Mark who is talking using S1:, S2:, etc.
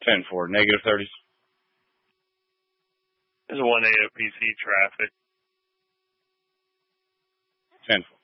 S1: 10-4, negative 30s.
S2: There's 1 AOPC traffic.
S1: 10-4.